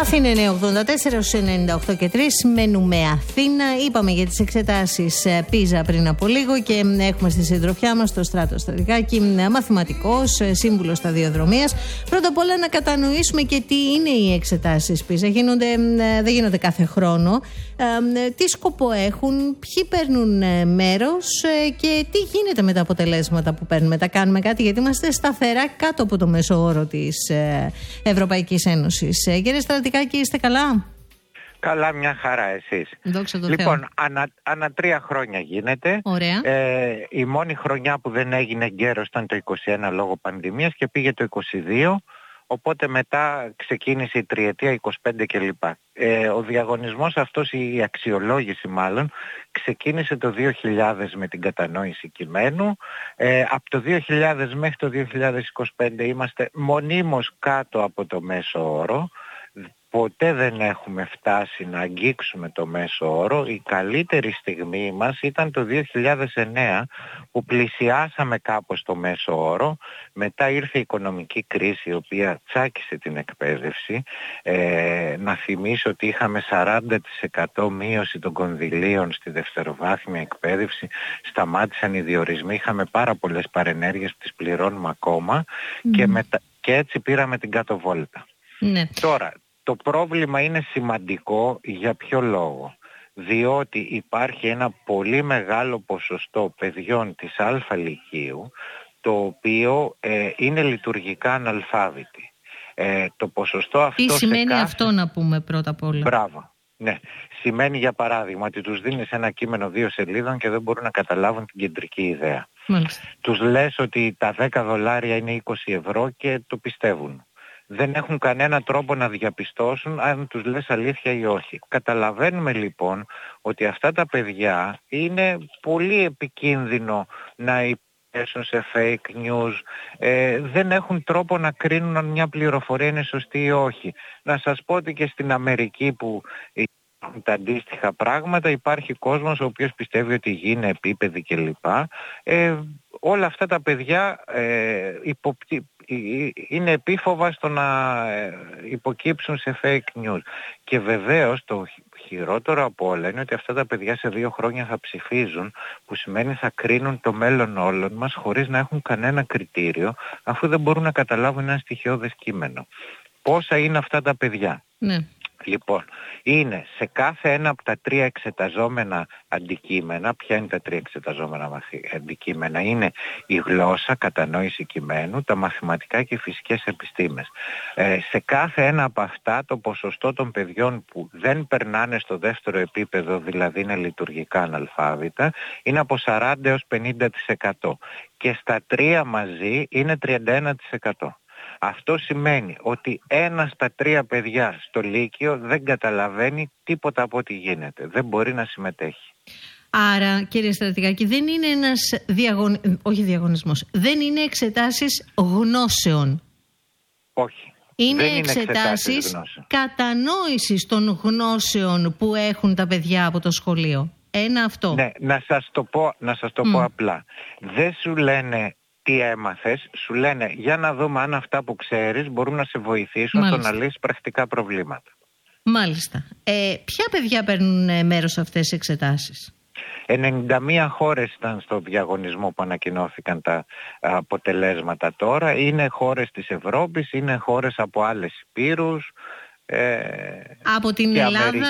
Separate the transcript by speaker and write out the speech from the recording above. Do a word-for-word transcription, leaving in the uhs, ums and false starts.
Speaker 1: Αθήνα εννιακόσια ογδόντα τέσσερα ενενήντα οκτώ και τρία. Μένουμε Αθήνα. Είπαμε για τις εξετάσεις Πίζα πριν από λίγο και έχουμε στη συντροφιά μας τον Στράτο Στρατικάκη, μαθηματικός, σύμβουλος σταδιοδρομίας. Πρώτα απ' όλα να κατανοήσουμε και τι είναι οι εξετάσεις Πίζα. Γίνονται, δεν γίνονται κάθε χρόνο. Τι σκοπό έχουν, ποιοι παίρνουν μέρος και τι γίνεται με τα αποτελέσματα που παίρνουμε. Τα κάνουμε κάτι, γιατί είμαστε σταθερά κάτω από το μέσο όρο της Ευρωπαϊκής Ένωσης. Κύριε Στρατικάκη, είστε καλά?
Speaker 2: Καλά, μια χαρά, εσείς?
Speaker 1: Δόξα τω Θεώ.
Speaker 2: Λοιπόν, ανα, ανα τρία χρόνια γίνεται.
Speaker 1: Ωραία.
Speaker 2: Ε, η μόνη χρονιά που δεν έγινε γκέρος ήταν το είκοσι ένα λόγω πανδημίας και πήγε το είκοσι δύο. Οπότε μετά ξεκίνησε η τριετία, είκοσι πέντε κλπ. Ε, ο διαγωνισμός αυτός, η αξιολόγηση μάλλον, ξεκίνησε το δύο χιλιάδες με την κατανόηση κειμένου. Ε, από το δύο χιλιάδες μέχρι το δύο χιλιάδες είκοσι πέντε είμαστε μονίμως κάτω από το μέσο όρο. Ποτέ δεν έχουμε φτάσει να αγγίξουμε το μέσο όρο. Η καλύτερη στιγμή μας ήταν το δύο χιλιάδες εννέα που πλησιάσαμε κάπως το μέσο όρο. Μετά ήρθε η οικονομική κρίση η οποία τσάκισε την εκπαίδευση. Ε, να θυμίσω ότι είχαμε σαράντα τοις εκατό μείωση των κονδυλίων στη δευτεροβάθμια εκπαίδευση. Σταμάτησαν οι διορισμοί. Είχαμε πάρα πολλές παρενέργειες που τις πληρώνουμε ακόμα mm. και, μετα... και έτσι πήραμε την κάτω βόλτα.
Speaker 1: Ναι.
Speaker 2: Τώρα, το πρόβλημα είναι σημαντικό για ποιο λόγο? Διότι υπάρχει ένα πολύ μεγάλο ποσοστό παιδιών της Α λυκείου το οποίο ε, είναι λειτουργικά αναλφάβητοι. Ε, το ποσοστό αυτό.
Speaker 1: Τι σημαίνει
Speaker 2: κάθε...
Speaker 1: αυτό, να πούμε πρώτα απ' όλα?
Speaker 2: Μπράβο. Ναι. Σημαίνει για παράδειγμα ότι τους δίνεις ένα κείμενο δύο σελίδων και δεν μπορούν να καταλάβουν την κεντρική ιδέα.
Speaker 1: Μάλιστα.
Speaker 2: Τους λες ότι τα δέκα δολάρια είναι είκοσι ευρώ και το πιστεύουν. Δεν έχουν κανένα τρόπο να διαπιστώσουν αν τους λες αλήθεια ή όχι. Καταλαβαίνουμε λοιπόν ότι αυτά τα παιδιά είναι πολύ επικίνδυνο να υπέσουν σε fake news. Ε, δεν έχουν τρόπο να κρίνουν αν μια πληροφορία είναι σωστή ή όχι. Να σας πω ότι και στην Αμερική που υπάρχουν τα αντίστοιχα πράγματα υπάρχει κόσμος ο οποίος πιστεύει ότι η γη είναι επίπεδη κλπ. Ε, όλα αυτά τα παιδιά ε, υποπτή, είναι επίφοβα στο να υποκύψουν σε fake news. Και βεβαίως το χειρότερο από όλα είναι ότι αυτά τα παιδιά σε δύο χρόνια θα ψηφίζουν, που σημαίνει θα κρίνουν το μέλλον όλων μας χωρίς να έχουν κανένα κριτήριο, αφού δεν μπορούν να καταλάβουν ένα στοιχειώδες κείμενο. Πόσα είναι αυτά τα παιδιά?
Speaker 1: Ναι.
Speaker 2: Λοιπόν, είναι σε κάθε ένα από τα τρία εξεταζόμενα αντικείμενα. Ποια είναι τα τρία εξεταζόμενα αντικείμενα? Είναι η γλώσσα, κατανόηση κειμένου, τα μαθηματικά και οι φυσικές επιστήμες. Ε, σε κάθε ένα από αυτά το ποσοστό των παιδιών που δεν περνάνε στο δεύτερο επίπεδο, δηλαδή είναι λειτουργικά αναλφάβητα, είναι από σαράντα έως πενήντα τοις εκατό και στα τρία μαζί είναι τριάντα ένα τοις εκατό. Αυτό σημαίνει ότι ένα στα τρία παιδιά στο Λύκειο δεν καταλαβαίνει τίποτα από ό,τι γίνεται. Δεν μπορεί να συμμετέχει.
Speaker 1: Άρα, κύριε Στρατικάκη, δεν είναι ένας διαγων... όχι διαγωνισμός, δεν είναι εξετάσεις γνώσεων.
Speaker 2: Όχι.
Speaker 1: Είναι
Speaker 2: δεν
Speaker 1: εξετάσεις,
Speaker 2: είναι
Speaker 1: κατανόησης των γνώσεων που έχουν τα παιδιά από το σχολείο. Ένα αυτό.
Speaker 2: Ναι, να σας το πω, να σας το mm. πω απλά. Δεν σου λένε τι έμαθες, σου λένε για να δούμε αν αυτά που ξέρεις μπορούν να σε βοηθήσουν στο να λύσεις πρακτικά προβλήματα.
Speaker 1: Μάλιστα. Ε, ποια παιδιά παίρνουν μέρος σε αυτές τις εξετάσεις?
Speaker 2: ενενήντα μία χώρες ήταν στο διαγωνισμό που ανακοινώθηκαν τα αποτελέσματα τώρα. Είναι χώρες της Ευρώπης, είναι χώρες από άλλες υπήρους. Ε,
Speaker 1: από την Ελλάδα,